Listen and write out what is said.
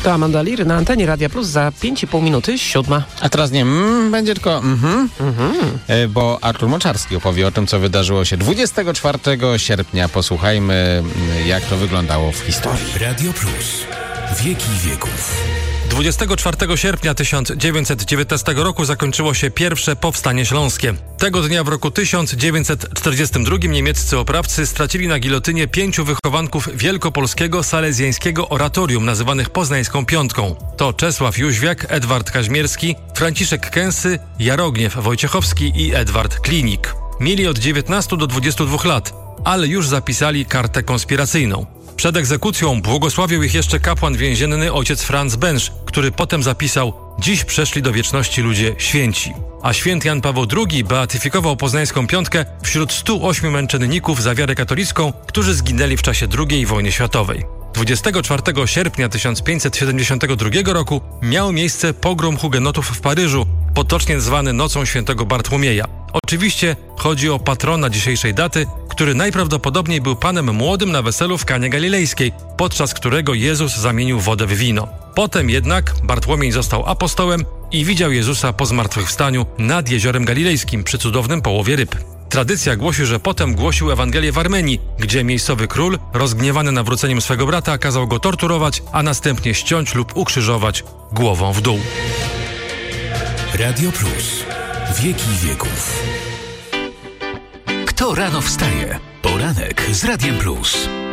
To Amanda Lir na antenie Radia Plus za 5,5 minuty, 7. A teraz nie będzie tylko bo Artur Moczarski opowie o tym, co wydarzyło się 24 sierpnia. Posłuchajmy, jak to wyglądało w historii. Radio Plus. Wieki wieków. 24 sierpnia 1919 roku zakończyło się pierwsze powstanie śląskie. Tego dnia w roku 1942 niemieccy oprawcy stracili na gilotynie 5 wychowanków wielkopolskiego salezjańskiego oratorium nazywanych Poznańską Piątką. To Czesław Jóźwiak, Edward Kaźmierski, Franciszek Kęsy, Jarogniew Wojciechowski i Edward Klinik. Mieli od 19 do 22 lat, ale już zapisali kartę konspiracyjną. Przed egzekucją błogosławił ich jeszcze kapłan więzienny ojciec Franz Bensz, który potem zapisał: dziś przeszli do wieczności ludzie święci. A święty Jan Paweł II beatyfikował Poznańską Piątkę wśród 108 męczenników za wiarę katolicką, którzy zginęli w czasie II wojny światowej. 24 sierpnia 1572 roku miał miejsce pogrom hugenotów w Paryżu, potocznie zwany Nocą Świętego Bartłomieja. Oczywiście chodzi o patrona dzisiejszej daty, który najprawdopodobniej był panem młodym na weselu w Kanie Galilejskiej, podczas którego Jezus zamienił wodę w wino. Potem jednak Bartłomiej został apostołem i widział Jezusa po zmartwychwstaniu nad Jeziorem Galilejskim przy cudownym połowie ryb. Tradycja głosi, że potem głosił Ewangelię w Armenii, gdzie miejscowy król, rozgniewany nawróceniem swego brata, kazał go torturować, a następnie ściąć lub ukrzyżować głową w dół. Radio Plus. Wieki wieków. Kto rano wstaje? Poranek z Radiem Plus.